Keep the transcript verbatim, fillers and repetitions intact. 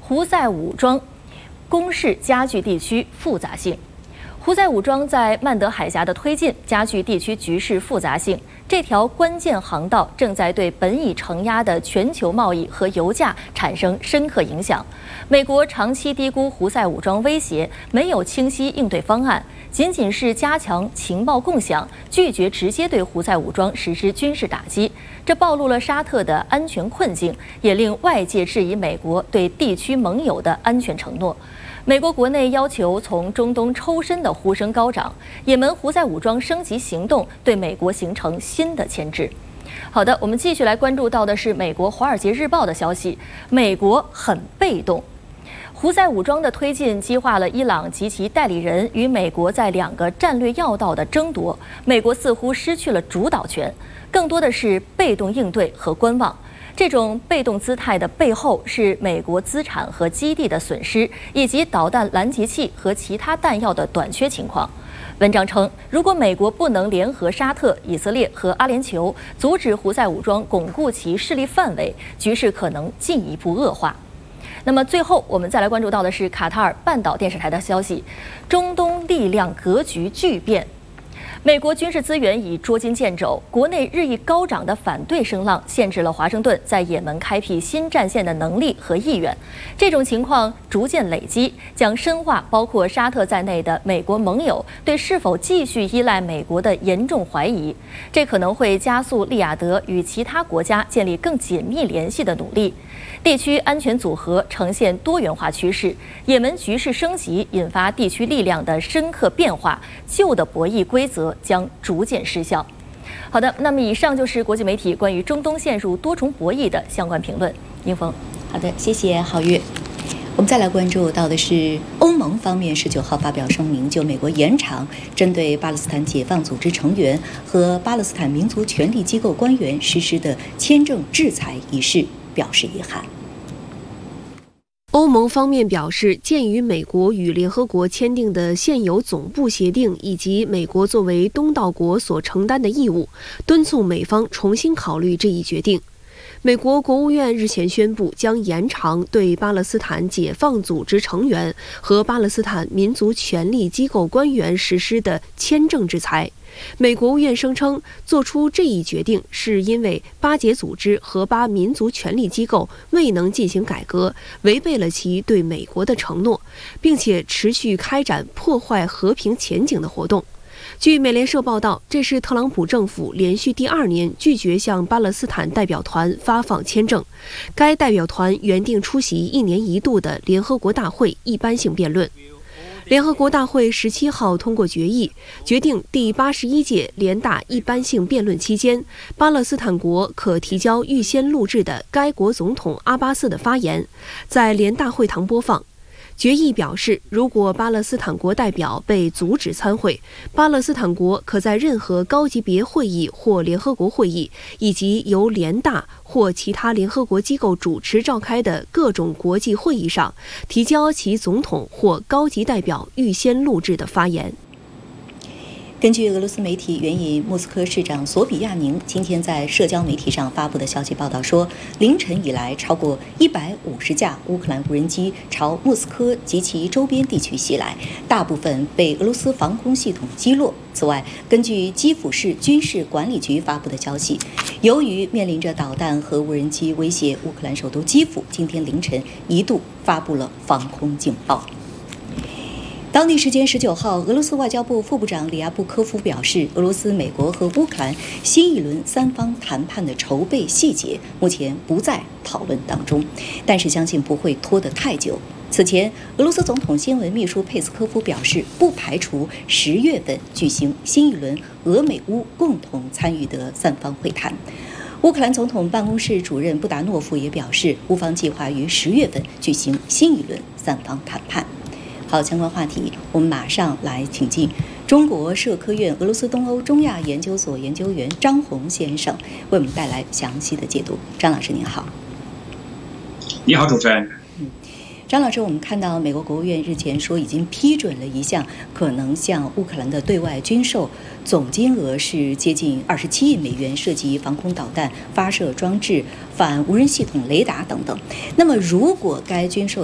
胡塞武装攻势加剧地区复杂性。胡塞武装在曼德海峡的推进加剧地区局势复杂性，这条关键航道正在对本已承压的全球贸易和油价产生深刻影响。美国长期低估胡塞武装威胁，没有清晰应对方案，仅仅是加强情报共享，拒绝直接对胡塞武装实施军事打击。这暴露了沙特的安全困境，也令外界质疑美国对地区盟友的安全承诺。美国国内要求从中东抽身的呼声高涨，也门胡塞武装升级行动对美国形成新的牵制。好的，我们继续来关注到的是美国《华尔街日报》的消息，美国很被动。胡塞武装的推进激化了伊朗及其代理人与美国在两个战略要道的争夺，美国似乎失去了主导权，更多的是被动应对和观望。这种被动姿态的背后是美国资产和基地的损失，以及导弹拦截器和其他弹药的短缺情况。文章称，如果美国不能联合沙特、以色列和阿联酋，阻止胡塞武装巩固其势力范围，局势可能进一步恶化。那么最后，我们再来关注到的是卡塔尔半岛电视台的消息：中东力量格局巨变。美国军事资源已捉襟见肘，国内日益高涨的反对声浪限制了华盛顿在也门开辟新战线的能力和意愿。这种情况逐渐累积，将深化包括沙特在内的美国盟友对是否继续依赖美国的严重怀疑。这可能会加速利雅得与其他国家建立更紧密联系的努力。地区安全组合呈现多元化趋势，也门局势升级引发地区力量的深刻变化，旧的博弈规则将逐渐失效。好的，那么以上就是国际媒体关于中东陷入多重博弈的相关评论。英峰， 好的，谢谢皓月。我们再来关注到的是，欧盟方面十九号发表声明，就美国延长针对巴勒斯坦解放组织成员和巴勒斯坦民族权力机构官员实施的签证制裁一事表示遗憾。 欧盟方面表示，鉴于美国与联合国签订的现有总部协定以及美国作为东道国所承担的义务，敦促美方重新考虑这一决定。美国国务院日前宣布，将延长对巴勒斯坦解放组织成员和巴勒斯坦民族权力机构官员实施的签证制裁。美国务院声称，做出这一决定是因为巴解组织和巴民族权力机构未能进行改革，违背了其对美国的承诺，并且持续开展破坏和平前景的活动。据美联社报道，这是特朗普政府连续第二年拒绝向巴勒斯坦代表团发放签证。该代表团原定出席一年一度的联合国大会一般性辩论。联合国大会十七号通过决议，决定第八十一届联大一般性辩论期间，巴勒斯坦国可提交预先录制的该国总统阿巴斯的发言，在联大会堂播放。决议表示，如果巴勒斯坦国代表被阻止参会，巴勒斯坦国可在任何高级别会议或联合国会议，以及由联大或其他联合国机构主持召开的各种国际会议上，提交其总统或高级代表预先录制的发言。 根据俄罗斯媒体援引莫斯科市长索比亚宁今天在社交媒体上发布的消息报道说，凌晨以来，超过一百五十架乌克兰无人机朝莫斯科及其周边地区袭来，大部分被俄罗斯防空系统击落。此外，根据基辅市军事管理局发布的消息，由于面临着导弹和无人机威胁，乌克兰首都基辅今天凌晨一度发布了防空警报。当地时间十九号，俄罗斯外交部副部长里亚布科夫表示，俄罗斯、美国和乌克兰新一轮三方谈判的筹备细节目前不在讨论当中，但是相信不会拖得太久。此前，俄罗斯总统新闻秘书佩斯科夫表示，不排除十月份举行新一轮俄美乌共同参与的三方会谈。乌克兰总统办公室主任布达诺夫也表示，乌方计划于十月份举行新一轮三方谈判。好，相关话题我们马上来请进中国社科院俄罗斯东欧中亚研究所研究员张宏先生，为我们带来详细的解读。张老师您好。 你好，主持人。 嗯，张老师，我们看到美国国务院日前说已经批准了一项可能向乌克兰的对外军售，总金额是接近二十七亿美元，涉及防空导弹、发射装置、反无人系统、雷达等等。那么，如果该军售